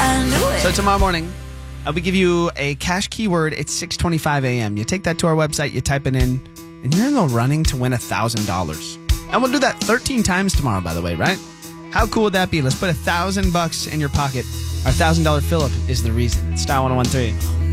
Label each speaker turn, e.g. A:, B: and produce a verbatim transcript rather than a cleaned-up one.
A: So tomorrow morning, uh, we give you a cash keyword. It's six twenty-five a.m. You take that to our website, you type it in, and you're in the running to win one thousand dollars. And we'll do that thirteen times tomorrow, by the way, right? How cool would that be? Let's put one thousand bucks in your pocket. Our one thousand dollars Phillip is the reason. It's Style one oh one three.